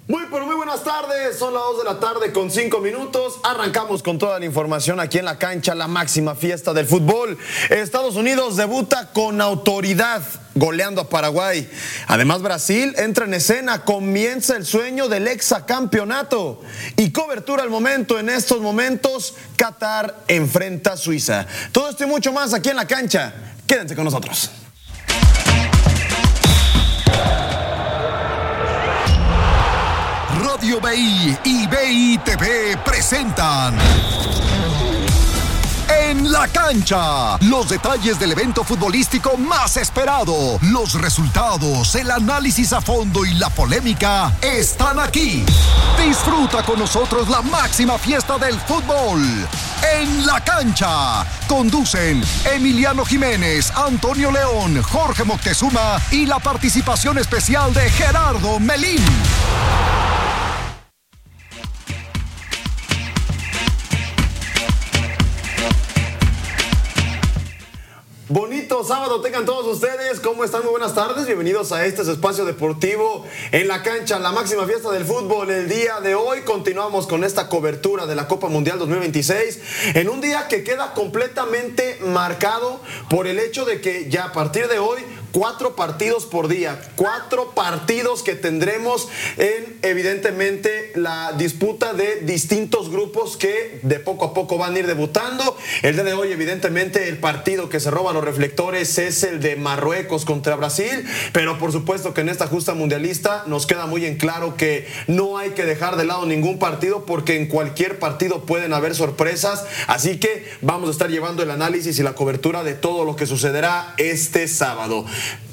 Pero muy buenas tardes, son las 2 de la tarde con 5 minutos. Arrancamos con toda la información aquí en la cancha, la máxima fiesta del fútbol. Estados Unidos debuta con autoridad, goleando a Paraguay. Además, Brasil entra en escena, comienza el sueño del hexacampeonato. Y cobertura al momento, en estos momentos, Qatar enfrenta a Suiza. Todo esto y mucho más aquí en la cancha. Quédense con nosotros. Radio BI y BI TV presentan En la Cancha, los detalles del evento futbolístico más esperado, los resultados, el análisis a fondo y la polémica están aquí. Disfruta con nosotros la máxima fiesta del fútbol. En la Cancha, conducen Emiliano Jiménez, Antonio León, Jorge Moctezuma y la participación especial de Gerardo Melín. Bonito sábado tengan todos ustedes. ¿Cómo están? Muy buenas tardes. Bienvenidos a este espacio deportivo en la cancha, la máxima fiesta del fútbol. El día de hoy continuamos con esta cobertura de la Copa Mundial 2026 en un día que queda completamente marcado por el hecho de que ya a partir de hoy 4 partidos por día, 4 partidos que tendremos en, evidentemente, la disputa de distintos grupos que de poco a poco van a ir debutando. El día de hoy, evidentemente, el partido que se roba los reflectores es el de Marruecos contra Brasil, pero por supuesto que en esta justa mundialista nos queda muy en claro que no hay que dejar de lado ningún partido, porque en cualquier partido pueden haber sorpresas, así que vamos a estar llevando el análisis y la cobertura de todo lo que sucederá este sábado.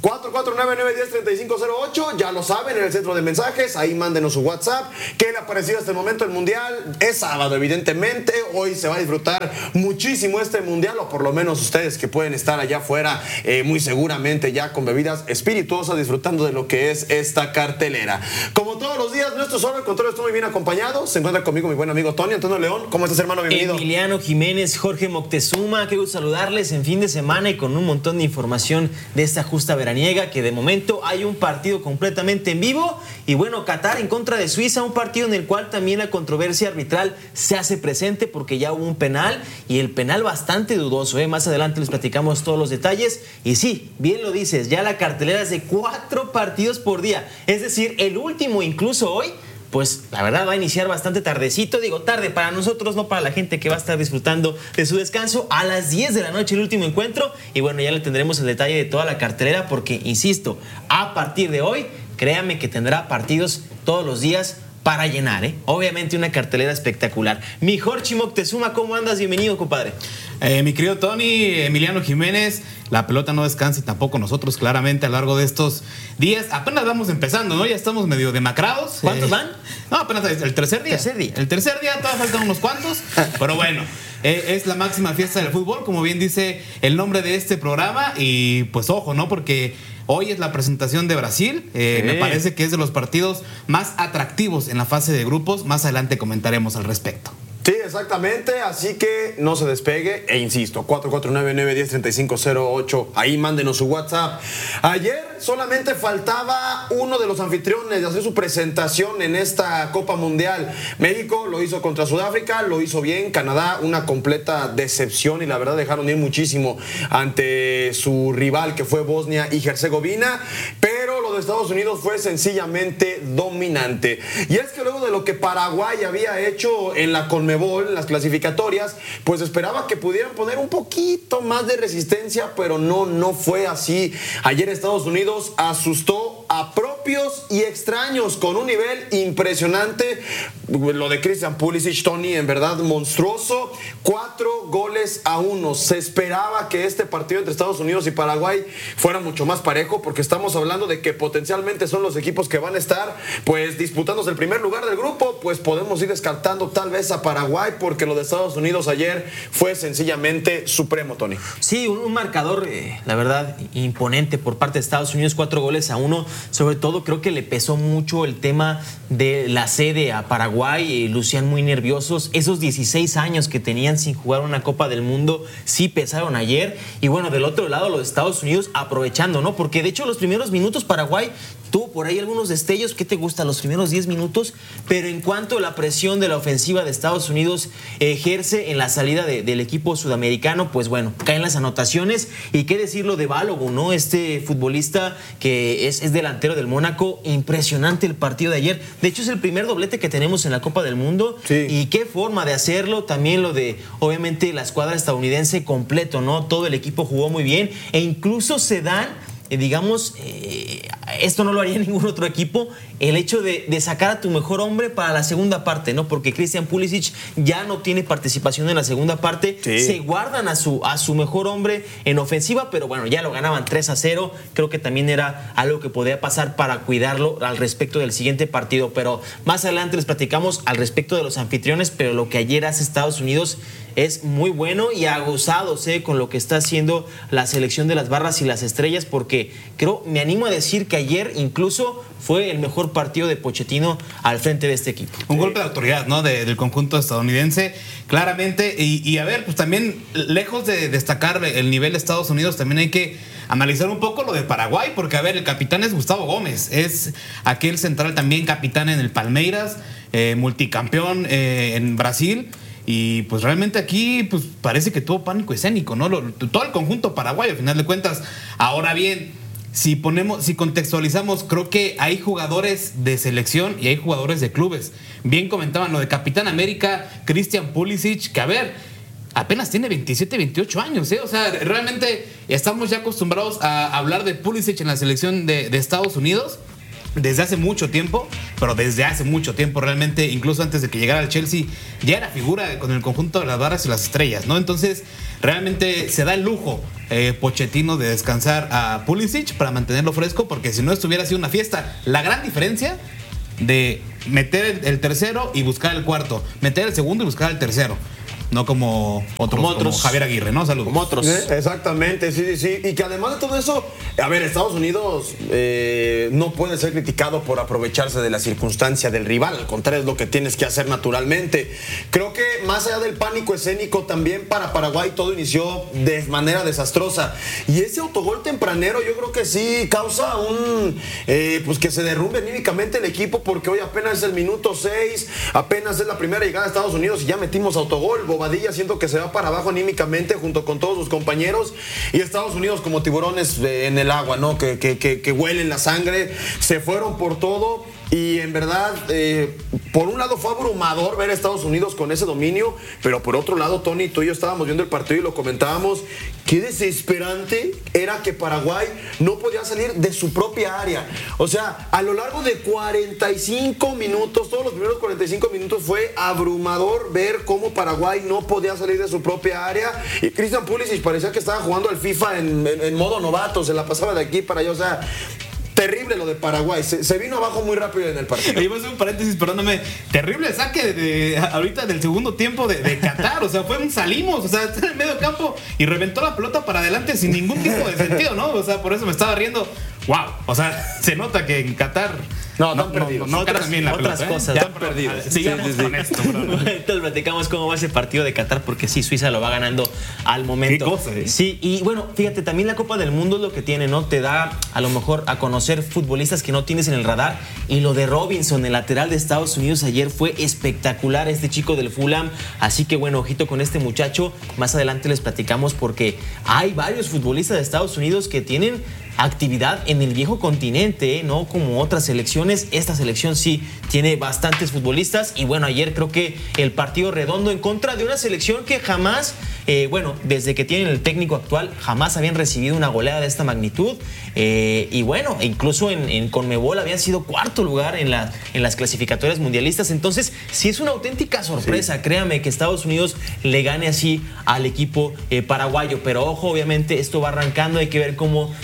449-910-3508, ya lo saben, en el centro de mensajes, ahí mándenos su WhatsApp. ¿Qué le ha parecido hasta el momento el Mundial? Es sábado, evidentemente, hoy se va a disfrutar muchísimo este Mundial, o por lo menos ustedes que pueden estar allá afuera, muy seguramente ya con bebidas espirituosas, disfrutando de lo que es esta cartelera. Como todos los días, nuestro solo el control está muy bien acompañado. Se encuentra conmigo mi buen amigo Tony Antonio León. ¿Cómo estás, hermano? Bienvenido. Emiliano Jiménez, Jorge Moctezuma, qué gusto saludarles en fin de semana y con un montón de información de esta justa veraniega, que de momento hay un partido completamente en vivo. Y bueno, Qatar en contra de Suiza, un partido en el cual también la controversia arbitral se hace presente porque ya hubo un penal, y el penal bastante dudoso, ¿eh? Más adelante les platicamos todos los detalles. Y sí, bien lo dices, ya la cartelera es de 4 partidos por día, es decir, el último incluso hoy, pues la verdad va a iniciar bastante tardecito. Digo tarde para nosotros, no para la gente que va a estar disfrutando de su descanso. A las 10 de la noche el último encuentro. Y bueno, ya le tendremos el detalle de toda la cartelera, porque, insisto, a partir de hoy, créanme que tendrá partidos todos los días para llenar, ¿eh? Obviamente una cartelera espectacular. Mi Jorge Moctezuma, ¿cómo andas? Bienvenido, compadre. Mi querido Tony, Emiliano Jiménez, la pelota no descansa y tampoco nosotros, claramente, a lo largo de estos días. Apenas vamos empezando, ¿no? Ya estamos medio demacrados. ¿Cuántos van? No, apenas el tercer día. El tercer día, todavía faltan unos cuantos, pero bueno. Es la máxima fiesta del fútbol, como bien dice el nombre de este programa. Y pues ojo, ¿no? Porque hoy es la presentación de Brasil. Me parece que es de los partidos más atractivos en la fase de grupos. Más adelante comentaremos al respecto. Sí, exactamente, así que no se despegue, e insisto, 449-910-3508, ahí mándenos su WhatsApp. Ayer solamente faltaba uno de los anfitriones de hacer su presentación en esta Copa Mundial. México lo hizo contra Sudáfrica, lo hizo bien. Canadá, una completa decepción, y la verdad dejaron ir muchísimo ante su rival, que fue Bosnia y Herzegovina, pero lo de Estados Unidos fue sencillamente dominante. Y es que luego de lo que Paraguay había hecho en la Conmebol, en las clasificatorias, pues esperaba que pudieran poner un poquito más de resistencia, pero no fue así. Ayer Estados Unidos asustó a propios y extraños con un nivel impresionante. Lo de Christian Pulisic, Tony, en verdad monstruoso. 4-1. Se esperaba que este partido entre Estados Unidos y Paraguay fuera mucho más parejo, porque estamos hablando de que potencialmente son los equipos que van a estar pues disputándose el primer lugar del grupo. Pues podemos ir descartando tal vez a Paraguay, porque lo de Estados Unidos ayer fue sencillamente supremo, Tony. Sí, un marcador, la verdad, imponente por parte de Estados Unidos, 4-1. Sobre todo creo que le pesó mucho el tema de la sede a Paraguay. Lucían muy nerviosos. Esos 16 años que tenían sin jugar una Copa del Mundo sí pesaron ayer. Y bueno, del otro lado los Estados Unidos aprovechando, ¿no? Porque de hecho los primeros minutos Paraguay tuvo por ahí algunos destellos. ¿Qué te gusta? Los primeros 10 minutos, pero en cuanto a la presión de la ofensiva de Estados Unidos ejerce en la salida del equipo sudamericano, pues bueno, caen las anotaciones. Y qué decirlo de Balogun, ¿no? Este futbolista que es delantero del Mónaco. Impresionante el partido de ayer. De hecho, es el primer doblete que tenemos en la Copa del Mundo. Sí. Y qué forma de hacerlo. También lo de, obviamente, la escuadra estadounidense completo, ¿no? Todo el equipo jugó muy bien. E incluso se dan, digamos, esto no lo haría ningún otro equipo, el hecho de sacar a tu mejor hombre para la segunda parte, ¿no? Porque Christian Pulisic ya no tiene participación en la segunda parte. Sí. Se guardan a su mejor hombre en ofensiva, pero bueno, ya lo ganaban 3-0. Creo que también era algo que podía pasar para cuidarlo al respecto del siguiente partido. Pero más adelante les platicamos al respecto de los anfitriones, pero lo que ayer hace Estados Unidos es muy bueno y agozados con lo que está haciendo la selección de las barras y las estrellas, porque me animo a decir que ayer incluso fue el mejor partido de Pochettino al frente de este equipo. Un golpe de autoridad, ¿no? Del conjunto estadounidense, claramente. Y a ver, pues también, lejos de destacar el nivel de Estados Unidos, también hay que analizar un poco lo de Paraguay, porque, a ver, el capitán es Gustavo Gómez, es aquel central también capitán en el Palmeiras, multicampeón en Brasil. Y pues realmente aquí pues parece que tuvo pánico escénico, ¿no? Todo el conjunto paraguayo, al final de cuentas. Ahora bien, si contextualizamos, creo que hay jugadores de selección y hay jugadores de clubes. Bien comentaban lo de Capitán América, Christian Pulisic, que a ver, apenas tiene 27, 28 años, ¿eh? O sea, realmente estamos ya acostumbrados a hablar de Pulisic en la selección de Estados Unidos desde hace mucho tiempo, pero desde hace mucho tiempo realmente, incluso antes de que llegara al Chelsea, ya era figura con el conjunto de las barras y las estrellas, ¿no? Entonces, realmente se da el lujo Pochettino de descansar a Pulisic para mantenerlo fresco, porque si no, esto hubiera sido una fiesta. La gran diferencia de meter el tercero y buscar el cuarto, meter el segundo y buscar el tercero. No como otros, como Javier Aguirre, ¿no? Saludos. Como otros. Exactamente, sí. Y que además de todo eso, a ver, Estados Unidos no puede ser criticado por aprovecharse de la circunstancia del rival. Al contrario, es lo que tienes que hacer naturalmente. Creo que más allá del pánico escénico, también para Paraguay todo inició de manera desastrosa. Y ese autogol tempranero, yo creo que sí causa pues que se derrumbe anímicamente el equipo, porque hoy apenas es el minuto 6, apenas es la primera llegada de Estados Unidos y ya metimos autogol. Bobadilla siento que se va para abajo anímicamente junto con todos sus compañeros, y Estados Unidos como tiburones en el agua, ¿no? Que huelen la sangre, se fueron por todo. Y en verdad, por un lado fue abrumador ver a Estados Unidos con ese dominio, pero por otro lado, Tony, tú y yo estábamos viendo el partido y lo comentábamos, qué desesperante era que Paraguay no podía salir de su propia área. O sea, a lo largo de 45 minutos, todos los primeros 45 minutos fue abrumador ver cómo Paraguay no podía salir de su propia área, y Christian Pulisic parecía que estaba jugando al FIFA en modo novato, se la pasaba de aquí para allá, o sea, terrible lo de Paraguay, se vino abajo muy rápido en el partido. Oye, voy a hacer un paréntesis, perdóname. Terrible saque ahorita del segundo tiempo de Qatar. O sea, salimos, o sea, está en el medio campo y reventó la pelota para adelante sin ningún tipo de sentido, ¿no? O sea, por eso me estaba riendo. ¡Wow! O sea, se nota que en Qatar no están perdidos. No también la otras pelota, cosas. Ya Están perdidos. Sigamos con esto, bro. Entonces platicamos cómo va ese partido de Qatar, porque sí, Suiza lo va ganando al momento. Qué cosa, ¿eh? Sí, y bueno, fíjate, también la Copa del Mundo es lo que tiene, ¿no? Te da a lo mejor a conocer futbolistas que no tienes en el radar, y lo de Robinson, el lateral de Estados Unidos ayer, fue espectacular, este chico del Fulham. Así que bueno, ojito con este muchacho. Más adelante les platicamos, porque hay varios futbolistas de Estados Unidos que tienen actividad en el viejo continente, no como otras selecciones. Esta selección sí tiene bastantes futbolistas, y bueno, ayer creo que el partido redondo en contra de una selección que jamás, desde que tienen el técnico actual, jamás habían recibido una goleada de esta magnitud, y bueno, incluso en Conmebol habían sido cuarto lugar en las clasificatorias mundialistas. Entonces sí es una auténtica sorpresa, sí. Créame, que Estados Unidos le gane así al equipo paraguayo, pero ojo, obviamente esto va arrancando, hay que ver cómo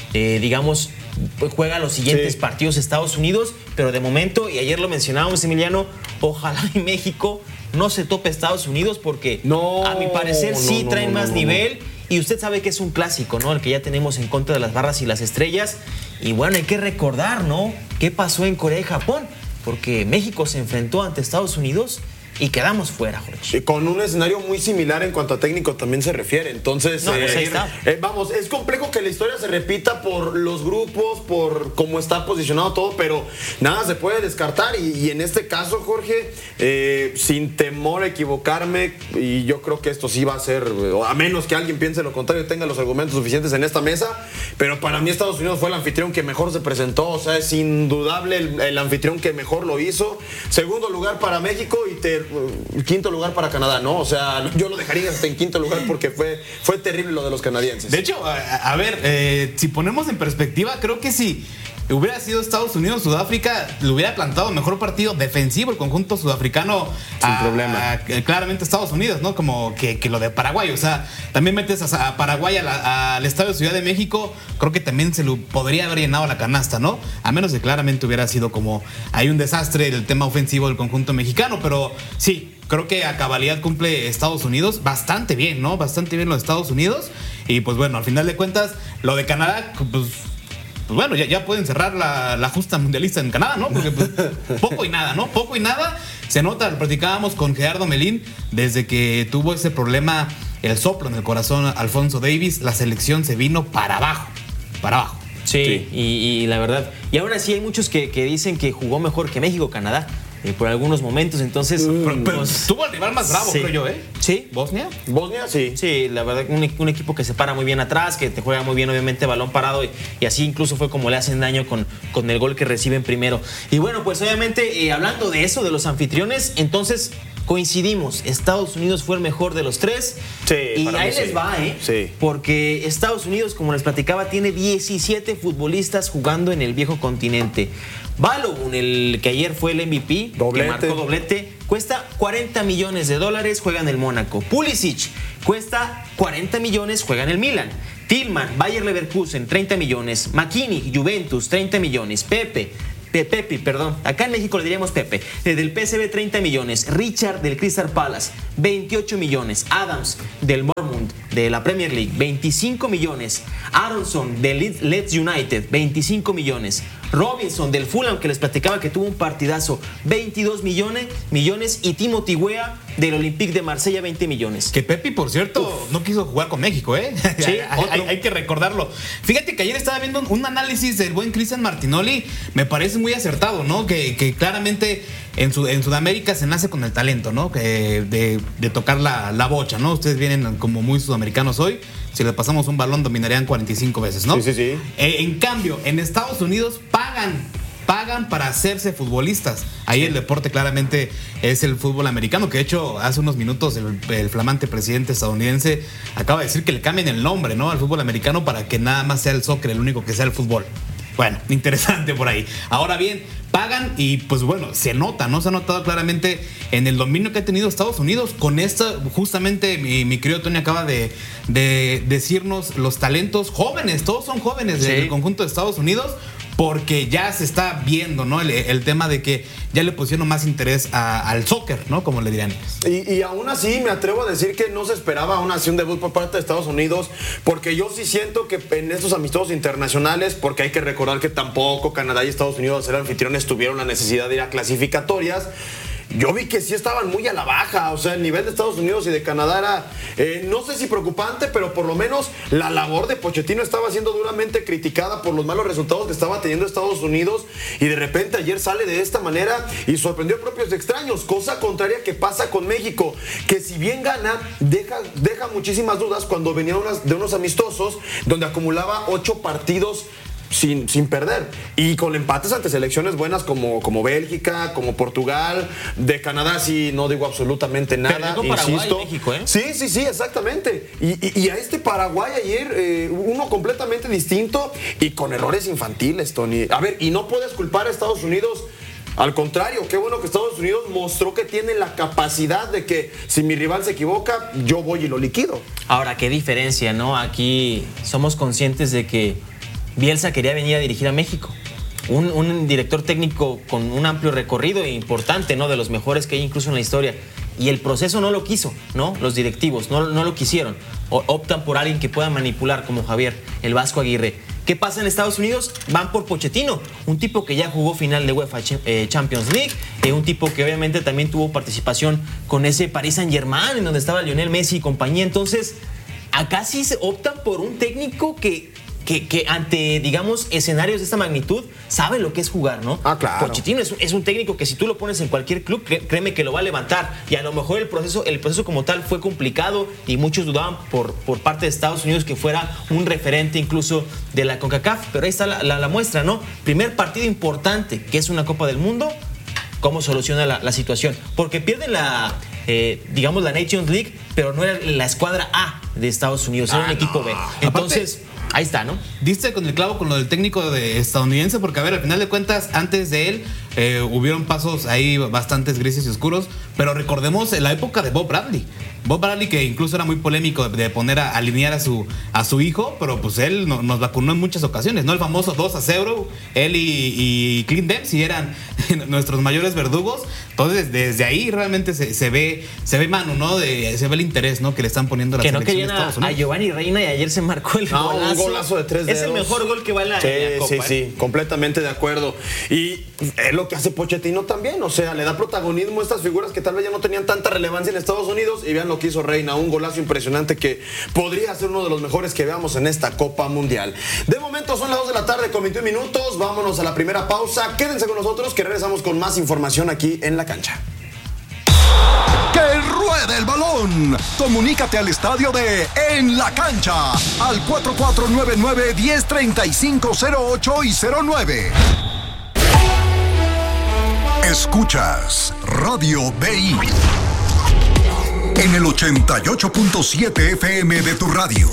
juega los siguientes partidos Estados Unidos, pero de momento, y ayer lo mencionábamos, Emiliano, ojalá y México no se tope a Estados Unidos, porque a mi parecer sí traen más nivel, y usted sabe que es un clásico, ¿no? El que ya tenemos en contra de las barras y las estrellas. Y bueno, hay que recordar, ¿no? ¿Qué pasó en Corea y Japón? Porque México se enfrentó ante Estados Unidos y quedamos fuera, Jorge. Con un escenario muy similar en cuanto a técnico también se refiere. Entonces, No, pues ahí está. Vamos, es complejo que la historia se repita por los grupos, por cómo está posicionado todo, pero nada se puede descartar. Y en este caso, Jorge, sin temor a equivocarme, y yo creo que esto sí va a ser, a menos que alguien piense lo contrario y tenga los argumentos suficientes en esta mesa, pero para mí Estados Unidos fue el anfitrión que mejor se presentó. O sea, es indudable el anfitrión que mejor lo hizo. Segundo lugar para México y quinto lugar para Canadá, ¿no? O sea, yo lo dejaría hasta en quinto lugar porque fue terrible lo de los canadienses. De hecho, a ver, si ponemos en perspectiva, creo que si hubiera sido Estados Unidos, Sudáfrica, le hubiera plantado mejor partido defensivo el conjunto sudafricano sin problema. Claramente Estados Unidos, ¿no? Como que lo de Paraguay. O sea, también metes a Paraguay al Estadio Ciudad de México, creo que también se lo podría haber llenado la canasta, ¿no? A menos que claramente hubiera sido como hay un desastre el tema ofensivo del conjunto mexicano, pero sí. Creo que a cabalidad cumple Estados Unidos bastante bien, ¿no? Bastante bien los Estados Unidos. Y pues bueno, al final de cuentas, lo de Canadá, pues bueno, ya pueden cerrar la justa mundialista en Canadá, ¿no? Porque pues, poco y nada, ¿no? Poco y nada. Se nota, lo platicábamos con Gerardo Melín, desde que tuvo ese problema, el soplo en el corazón Alfonso Davies, la selección se vino para abajo. Sí. Y la verdad, y aún así hay muchos que dicen que jugó mejor que México, Canadá. Por algunos momentos, entonces pero tuvo el rival más bravo, sí. Creo yo, ¿eh? Sí. ¿Bosnia? Bosnia, sí. Sí, la verdad, un equipo que se para muy bien atrás, que te juega muy bien, obviamente, balón parado, y así incluso fue como le hacen daño con el gol que reciben primero. Y bueno, pues obviamente, hablando de eso, de los anfitriones, entonces coincidimos, Estados Unidos fue el mejor de los tres. Sí, y para ahí mí les sí. va, ¿eh? Sí. Porque Estados Unidos, como les platicaba, tiene 17 futbolistas jugando en el viejo continente. Balogun, el que ayer fue el MVP, Doblete. que marcó doblete, cuesta $40 millones, juega en el Mónaco. Pulisic cuesta 40 millones, juega en el Milan. Tillman, Bayer Leverkusen, 30 millones. McKinney, Juventus, 30 millones. Pepe, acá en México le diríamos Pepe, del PSV 30 millones, Richard del Crystal Palace 28 millones, Adams del Bournemouth de la Premier League 25 millones, Aronson del Leeds United 25 millones, Robinson del Fulham, que les platicaba que tuvo un partidazo, 22 millones, y Timothy Weah del Olympique de Marsella, 20 millones. Que Pepe, por cierto, no quiso jugar con México, ¿eh? Sí, hay que recordarlo. Fíjate que ayer estaba viendo un análisis del buen Cristian Martinoli, me parece muy acertado, ¿no? Que claramente en Sudamérica se nace con el talento, ¿no? De tocar la bocha, ¿no? Ustedes vienen como muy sudamericanos hoy. Si les pasamos un balón, dominarían 45 veces, ¿no? Sí. En cambio, en Estados Unidos pagan para hacerse futbolistas. Ahí el deporte claramente es el fútbol americano, que de hecho hace unos minutos el flamante presidente estadounidense acaba de decir que le cambien el nombre, ¿no? Al fútbol americano para que nada más sea el soccer, el único que sea el fútbol. Bueno, interesante por ahí. Ahora bien, pagan y pues bueno, se nota, ¿no? Se ha notado claramente en el dominio que ha tenido Estados Unidos con esta, justamente mi querido Tony acaba de decirnos los talentos jóvenes, todos son jóvenes del conjunto de Estados Unidos, porque ya se está viendo, ¿no? El tema de que ya le pusieron más interés al soccer, ¿no? Como le dirían ellos. Y aún así me atrevo a decir que no se esperaba aún así un debut por parte de Estados Unidos, porque yo sí siento que en estos amistosos internacionales, porque hay que recordar que tampoco Canadá y Estados Unidos, al ser anfitriones, tuvieron la necesidad de ir a clasificatorias. Yo vi que sí estaban muy a la baja, o sea, el nivel de Estados Unidos y de Canadá era, no sé si preocupante, pero por lo menos la labor de Pochettino estaba siendo duramente criticada por los malos resultados que estaba teniendo Estados Unidos, y de repente ayer sale de esta manera y sorprendió a propios extraños, cosa contraria que pasa con México, que si bien gana, deja muchísimas dudas cuando venía de unos amistosos donde acumulaba 8 partidos sin perder, y con empates ante selecciones buenas como Bélgica, como Portugal. De Canadá sí no digo absolutamente nada, pero insisto. Paraguay, México, ¿eh? Sí, exactamente. Y a este Paraguay ayer, uno completamente distinto y con errores infantiles, Tony. A ver, y no puedes culpar a Estados Unidos. Al contrario, qué bueno que Estados Unidos mostró que tiene la capacidad de que si mi rival se equivoca, yo voy y lo liquido. Ahora, qué diferencia, ¿no? Aquí somos conscientes de que Bielsa quería venir a dirigir a México. Un director técnico con un amplio recorrido e importante, ¿no? De los mejores que hay incluso en la historia. Y el proceso no lo quiso, ¿no? Los directivos no lo quisieron. Optan por alguien que pueda manipular, como Javier, el Vasco Aguirre, ¿Qué pasa en Estados Unidos? Van por Pochettino, un tipo que ya jugó final de UEFA Champions League, un tipo que obviamente también tuvo participación con ese Paris Saint-Germain, en donde estaba Lionel Messi y compañía. Entonces, acá sí se optan por un técnico que ante, digamos, escenarios de esta magnitud, sabe lo que es jugar, ¿no? Claro. Pochettino es un técnico que si tú lo pones en cualquier club, créeme que lo va a levantar. Y a lo mejor el proceso como tal fue complicado y muchos dudaban por parte de Estados Unidos que fuera un referente incluso de la CONCACAF. Pero ahí está la muestra, ¿no? Primer partido importante, que es una Copa del Mundo, cómo soluciona la situación. Porque pierden digamos, la Nations League, pero no era la escuadra A de Estados Unidos, era un equipo B. Entonces, ahí está, ¿no? Diste con el clavo con lo del técnico estadounidense, porque a ver, al final de cuentas, antes de él, hubieron pasos ahí bastantes grises y oscuros, pero recordemos la época de Bob Bradley. Bob Bradley, que incluso era muy polémico de poner a alinear a su hijo, pero pues él nos vacunó en muchas ocasiones, ¿no? El famoso 2-0, él y Clint Dempsey eran nuestros mayores verdugos. Entonces, desde ahí realmente se ve mano, ¿no? Se ve el interés, ¿no? Que le están poniendo a la selección de Estados Unidos. A Giovanni Reina, y ayer se marcó el golazo. Un golazo de 3 dedos. Es el mejor gol que va en la Copa. Sí, completamente de acuerdo. Y es lo que hace Pochettino también, o sea, le da protagonismo a estas figuras que tal vez ya no tenían tanta relevancia en Estados Unidos, y vean lo que hizo Reina, un golazo impresionante que podría ser uno de los mejores que veamos en esta Copa Mundial. De momento son las 2 de la tarde con 21 minutos, vámonos a la primera pausa, quédense con nosotros que regresamos con más información aquí en La Cancha. ¡Que ruede el balón! Comunícate al estadio de En La Cancha al 4499-103508 y 09. Escuchas Radio BI en el 88.7 FM de tu radio.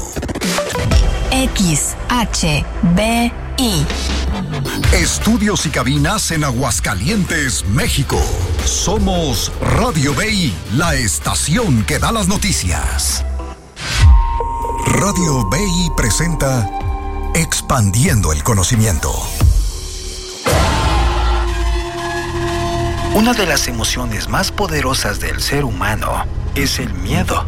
XHBI. Estudios y cabinas en Aguascalientes, México. Somos Radio BI, la estación que da las noticias. Radio BI presenta Expandiendo el Conocimiento. Una de las emociones más poderosas del ser humano es el miedo.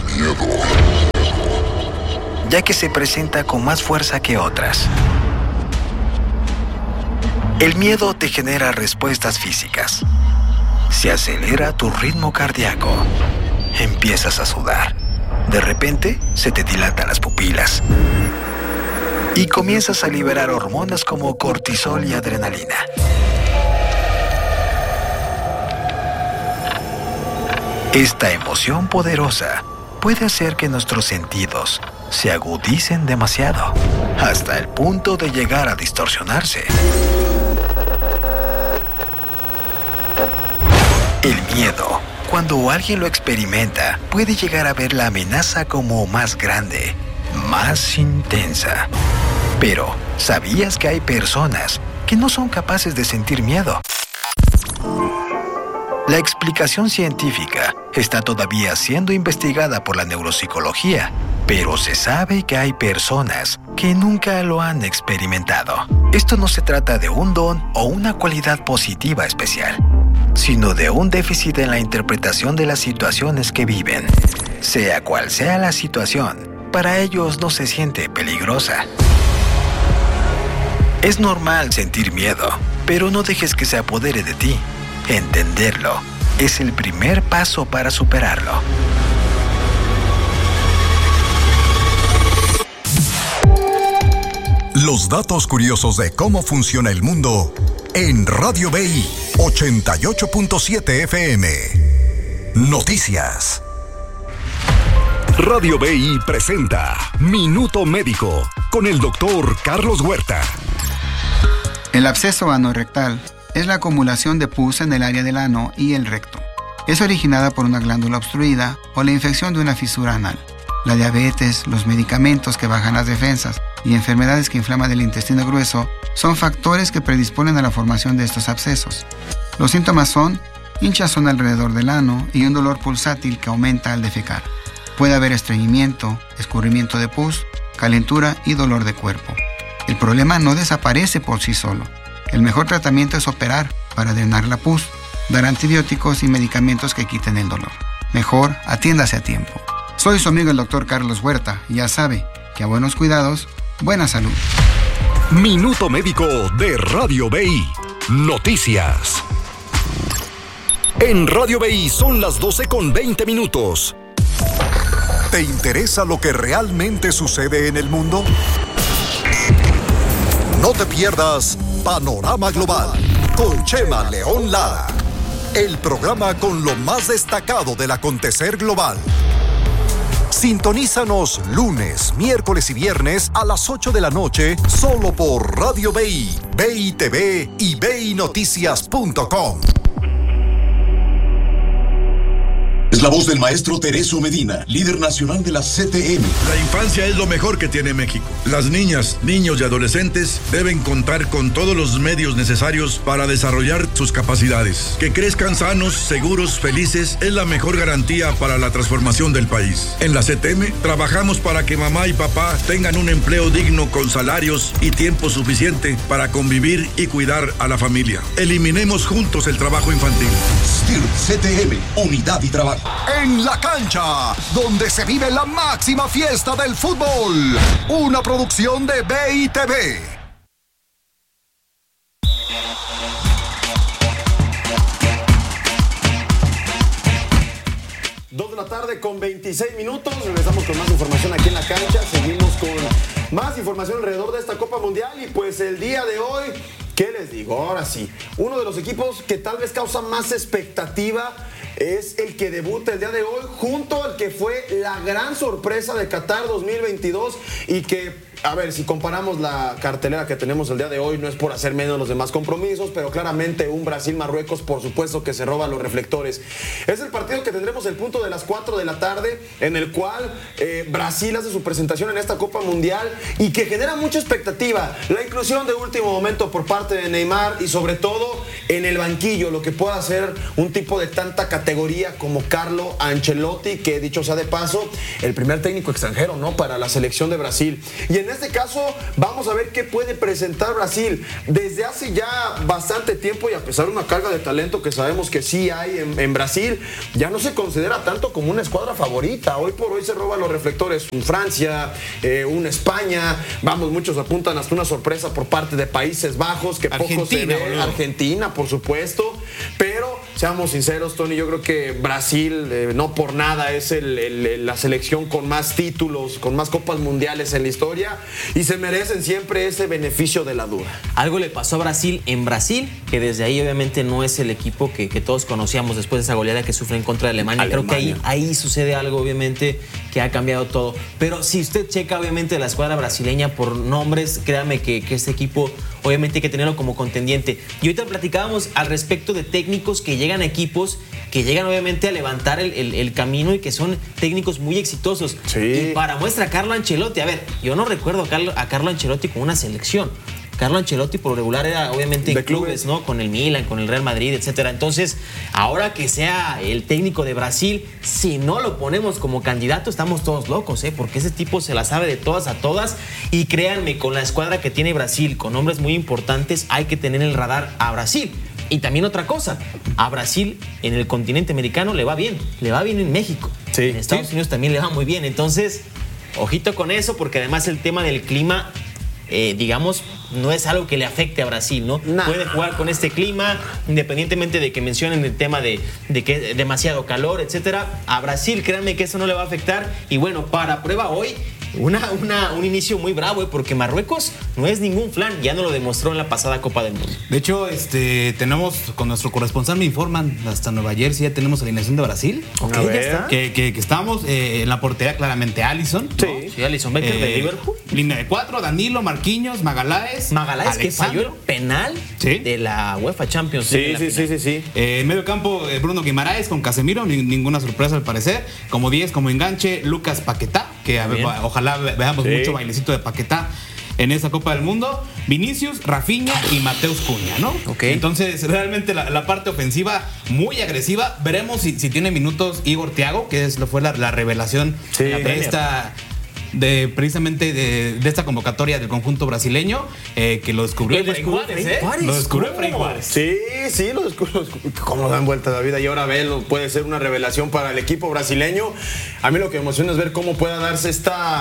Ya que se presenta con más fuerza que otras. El miedo te genera respuestas físicas. Se acelera tu ritmo cardíaco. Empiezas a sudar. De repente, se te dilatan las pupilas. Y comienzas a liberar hormonas como cortisol y adrenalina. Esta emoción poderosa puede hacer que nuestros sentidos se agudicen demasiado, hasta el punto de llegar a distorsionarse. El miedo, cuando alguien lo experimenta, puede llegar a ver la amenaza como más grande, más intensa. Pero, ¿sabías que hay personas que no son capaces de sentir miedo? La explicación científica está todavía siendo investigada por la neuropsicología, pero se sabe que hay personas que nunca lo han experimentado. Esto no se trata de un don o una cualidad positiva especial, sino de un déficit en la interpretación de las situaciones que viven. Sea cual sea la situación, para ellos no se siente peligrosa. Es normal sentir miedo, pero no dejes que se apodere de ti. Entenderlo es el primer paso para superarlo. Los datos curiosos de cómo funciona el mundo en Radio BI 88.7 FM. Noticias. Radio BI presenta Minuto Médico con el doctor Carlos Huerta. El absceso anorrectal es la acumulación de pus en el área del ano y el recto. Es originada por una glándula obstruida o la infección de una fisura anal. La diabetes, los medicamentos que bajan las defensas y enfermedades que inflaman el intestino grueso son factores que predisponen a la formación de estos abscesos. Los síntomas son hinchazón alrededor del ano y un dolor pulsátil que aumenta al defecar. Puede haber estreñimiento, escurrimiento de pus, calentura y dolor de cuerpo. El problema no desaparece por sí solo. El mejor tratamiento es operar para drenar la pus, dar antibióticos y medicamentos que quiten el dolor. Mejor, atiéndase a tiempo. Soy su amigo el doctor Carlos Huerta y ya sabe que a buenos cuidados, buena salud. Minuto Médico de Radio BI. Noticias. En Radio BI son las 12:20. ¿Te interesa lo que realmente sucede en el mundo? No te pierdas Panorama Global con Chema León Lara, el programa con lo más destacado del acontecer global. Sintonízanos lunes, miércoles y viernes a las 8 de la noche solo por Radio BI, BI TV y BINoticias.com. Es la voz del maestro Tereso Medina, líder nacional de la CTM. La infancia es lo mejor que tiene México. Las niñas, niños y adolescentes deben contar con todos los medios necesarios para desarrollar sus capacidades. Que crezcan sanos, seguros, felices es la mejor garantía para la transformación del país. En la CTM trabajamos para que mamá y papá tengan un empleo digno con salarios y tiempo suficiente para convivir y cuidar a la familia. Eliminemos juntos el trabajo infantil. STIR CTM, unidad y trabajo. En la cancha, donde se vive la máxima fiesta del fútbol. Una producción de BI TV. De la tarde con 26 minutos. Regresamos con más información aquí en la cancha. Seguimos con más información alrededor de esta Copa Mundial. Y pues el día de hoy, ¿qué les digo? Ahora sí, uno de los equipos que tal vez causa más expectativa es el que debuta el día de hoy, junto al que fue la gran sorpresa de Qatar 2022 y que, a ver, si comparamos la cartelera que tenemos el día de hoy, no es por hacer menos los demás compromisos, pero claramente un Brasil-Marruecos, por supuesto que se roba los reflectores. Es el partido que tendremos el punto de las 4 de la tarde, en el cual Brasil hace su presentación en esta Copa Mundial y que genera mucha expectativa. La inclusión de último momento por parte de Neymar y sobre todo en el banquillo, lo que pueda hacer un tipo de tanta categoría como Carlo Ancelotti, que dicho sea de paso, el primer técnico extranjero, ¿no?, para la selección de Brasil. Y en este caso vamos a ver qué puede presentar Brasil. Desde hace ya bastante tiempo, y a pesar de una carga de talento que sabemos que sí hay en Brasil, ya no se considera tanto como una escuadra favorita. Hoy por hoy se roban los reflectores un Francia, un España, vamos, muchos apuntan hasta una sorpresa por parte de Países Bajos, que poco se ve. Argentina, por supuesto, pero seamos sinceros, Tony, yo creo que Brasil no por nada es la selección con más títulos, con más copas mundiales en la historia, y se merecen siempre ese beneficio de la duda. Algo le pasó a Brasil en Brasil, que desde ahí obviamente no es el equipo que todos conocíamos después de esa goleada que sufre en contra de Alemania. Creo que ahí sucede algo obviamente que ha cambiado todo. Pero si usted checa obviamente la escuadra brasileña por nombres, créame que este equipo obviamente hay que tenerlo como contendiente. Y ahorita platicábamos al respecto de técnicos que llegan a equipos que llegan obviamente a levantar el camino y que son técnicos muy exitosos. Sí. Y para muestra Carlo Ancelotti, a ver, yo no recuerdo a Carlo Ancelotti con una selección. Carlo Ancelotti por regular era obviamente en clubes, ¿no? Con el Milan, con el Real Madrid, etcétera. Entonces, ahora que sea el técnico de Brasil, si no lo ponemos como candidato, estamos todos locos, porque ese tipo se la sabe de todas a todas. Y créanme, con la escuadra que tiene Brasil, con nombres muy importantes, hay que tener el radar a Brasil. Y también otra cosa, a Brasil en el continente americano le va bien en México. Sí. En Estados Unidos también le va muy bien. Entonces, ojito con eso, porque además el tema del clima, digamos, no es algo que le afecte a Brasil, ¿no? Nah. Puede jugar con este clima, independientemente de que mencionen el tema de que es demasiado calor, etcétera. A Brasil, créanme que eso no le va a afectar. Y bueno, para prueba hoy, un inicio muy bravo, porque Marruecos no es ningún flan, ya nos lo demostró en la pasada Copa del Mundo. De hecho, tenemos con nuestro corresponsal, me informan, hasta Nueva Jersey ya tenemos alineación de Brasil. Ok, ya está. Que estamos en la portería claramente Alisson, ¿no? Sí, Alisson Becker de Liverpool. Línea de 4, Danilo, Marquinhos, Magaláes que falló el penal de la UEFA Champions League. Sí. En medio campo, Bruno Guimaraes con Casemiro, ninguna sorpresa al parecer. Como 10, como enganche, Lucas Paquetá, que ojalá veamos mucho bailecito de Paquetá en esa Copa del Mundo. Vinicius, Rafinha y Mateus Cunha, ¿no? Okay. Entonces, realmente la parte ofensiva muy agresiva. Veremos si tiene minutos Igor Thiago, que fue la revelación precisamente de esta convocatoria del conjunto brasileño, que lo descubrió Efraín Juárez. Lo descubrió Efraín Juárez. Sí, lo descubrió. ¿Cómo dan vuelta la vida? Y ahora velo, puede ser una revelación para el equipo brasileño. A mí lo que me emociona es ver cómo pueda darse esta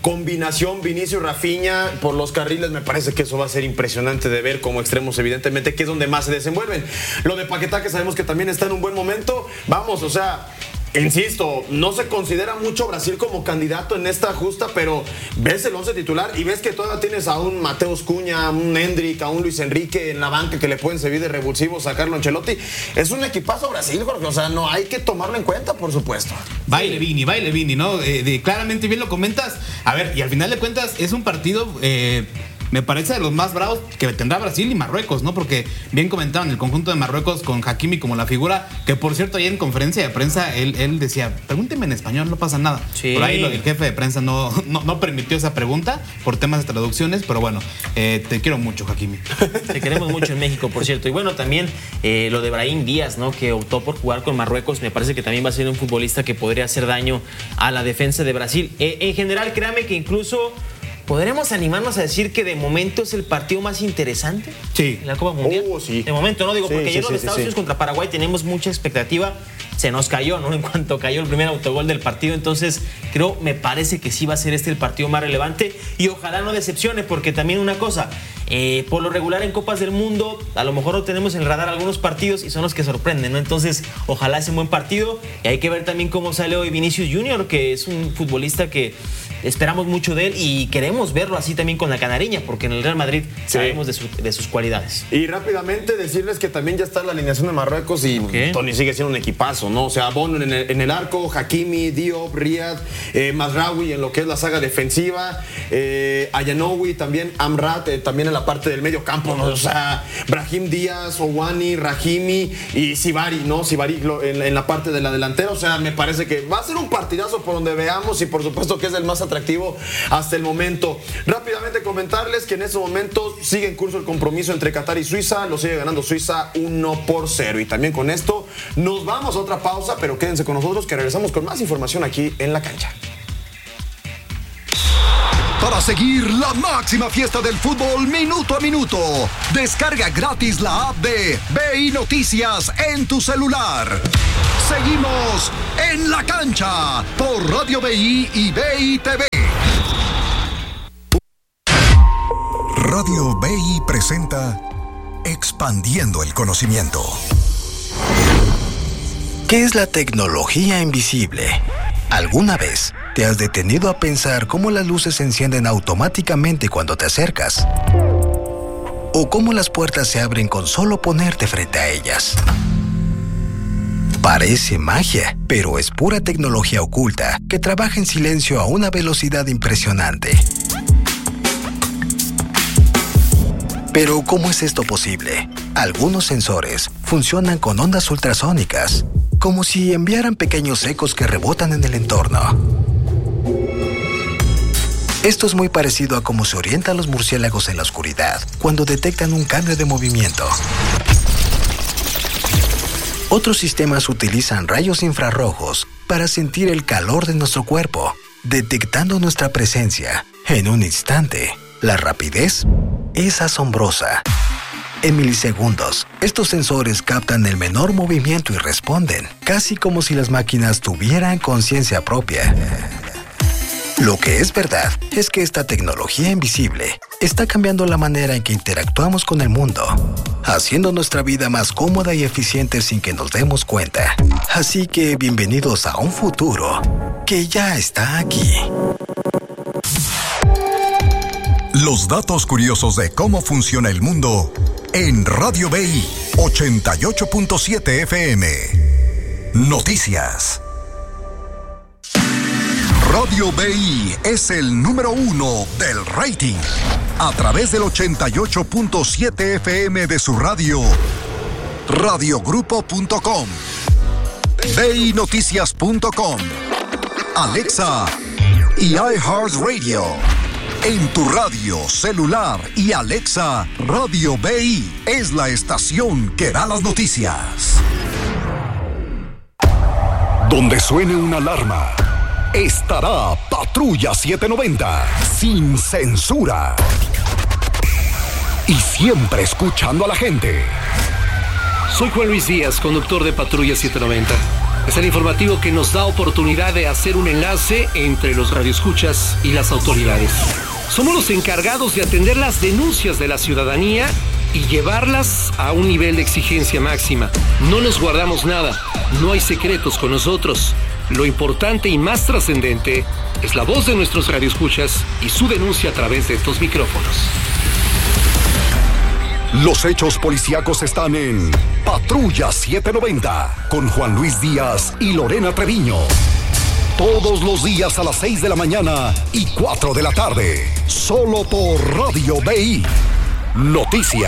combinación Vinicius-Rafinha por los carriles, me parece que eso va a ser impresionante de ver como extremos, evidentemente, que es donde más se desenvuelven. Lo de Paquetá, que sabemos que también está en un buen momento, vamos, o sea, insisto, no se considera mucho Brasil como candidato en esta justa, pero ves el 11 titular y ves que todavía tienes a un Mateus Cunha, a un Hendrick, a un Luis Enrique en la banca que le pueden servir de revulsivo, sacarlo Ancelotti. Es un equipazo Brasil, Jorge, o sea, no hay que tomarlo en cuenta, por supuesto. Baile Vini, ¿no? Claramente bien lo comentas. A ver, y al final de cuentas es un partido... me parece de los más bravos que tendrá Brasil y Marruecos, ¿no? Porque bien comentaban el conjunto de Marruecos con Hakimi como la figura, que por cierto ayer en conferencia de prensa él decía, pregúnteme en español, no pasa nada. Sí. Por ahí el jefe de prensa no permitió esa pregunta por temas de traducciones, pero bueno, te quiero mucho, Hakimi. Te queremos mucho en México, por cierto. Y bueno, también lo de Brahim Díaz, ¿no? Que optó por jugar con Marruecos, me parece que también va a ser un futbolista que podría hacer daño a la defensa de Brasil. En general, créame que incluso... ¿podremos animarnos a decir que de momento es el partido más interesante en la Copa Mundial? Sí. De momento, ¿no? Digo, porque ayer los Estados Unidos contra Paraguay tenemos mucha expectativa. Se nos cayó, ¿no? En cuanto cayó el primer autogol del partido. Entonces, me parece que sí va a ser el partido más relevante. Y ojalá no decepcione, porque también una cosa, por lo regular en Copas del Mundo, a lo mejor no tenemos en el radar algunos partidos y son los que sorprenden, ¿no? Entonces, ojalá sea un buen partido. Y hay que ver también cómo sale hoy Vinicius Junior, que es un futbolista que esperamos mucho de él y queremos verlo así también con la canariña, porque en el Real Madrid sabemos de sus cualidades. Y rápidamente decirles que también ya está la alineación de Marruecos y Tony sigue siendo un equipazo, ¿no? O sea, Bono en el arco, Hakimi, Diop, Riyad, Mazraoui en lo que es la saga defensiva, Ayanoui también, Amrat también en la parte del medio campo, ¿no? O sea, Brahim Díaz, Owani, Rahimi y Sibari, ¿no? Sibari en la parte de la delantera. O sea, me parece que va a ser un partidazo por donde veamos y por supuesto que es el más atractivo hasta el momento. Rápidamente comentarles que en este momento sigue en curso el compromiso entre Qatar y Suiza, lo sigue ganando Suiza 1-0. Y también con esto nos vamos a otra pausa, pero quédense con nosotros que regresamos con más información aquí en La Cancha. Para seguir la máxima fiesta del fútbol minuto a minuto, descarga gratis la app de BI Noticias en tu celular. Seguimos en La Cancha por Radio BI y BI TV. Radio BI presenta Expandiendo el Conocimiento. ¿Qué es la tecnología invisible? ¿Alguna vez te has detenido a pensar cómo las luces se encienden automáticamente cuando te acercas? ¿O cómo las puertas se abren con solo ponerte frente a ellas? Parece magia, pero es pura tecnología oculta que trabaja en silencio a una velocidad impresionante. Pero ¿cómo es esto posible? Algunos sensores funcionan con ondas ultrasónicas, como si enviaran pequeños ecos que rebotan en el entorno. Esto es muy parecido a cómo se orientan los murciélagos en la oscuridad cuando detectan un cambio de movimiento. Otros sistemas utilizan rayos infrarrojos para sentir el calor de nuestro cuerpo, detectando nuestra presencia en un instante. La rapidez es asombrosa. En milisegundos, estos sensores captan el menor movimiento y responden, casi como si las máquinas tuvieran conciencia propia. Lo que es verdad es que esta tecnología invisible está cambiando la manera en que interactuamos con el mundo, haciendo nuestra vida más cómoda y eficiente sin que nos demos cuenta. Así que bienvenidos a un futuro que ya está aquí. Los datos curiosos de cómo funciona el mundo en Radio BI 88.7 FM. Noticias. Radio BI es el número 1 del rating. A través del 88.7 FM de su radio, radiogrupo.com, BINoticias.com, Alexa y iHeartRadio. En tu radio, celular y Alexa, Radio BI es la estación que da las noticias. Donde suene una alarma, estará Patrulla 790, sin censura. Y siempre escuchando a la gente. Soy Juan Luis Díaz, conductor de Patrulla 790. Es el informativo que nos da oportunidad de hacer un enlace entre los radioescuchas y las autoridades. Somos los encargados de atender las denuncias de la ciudadanía y llevarlas a un nivel de exigencia máxima. No nos guardamos nada, no hay secretos con nosotros. Lo importante y más trascendente es la voz de nuestros radioescuchas y su denuncia a través de estos micrófonos. Los hechos policíacos están en Patrulla 790 con Juan Luis Díaz y Lorena Treviño. Todos los días a las 6 de la mañana y 4 de la tarde. Solo por Radio BI. Noticias.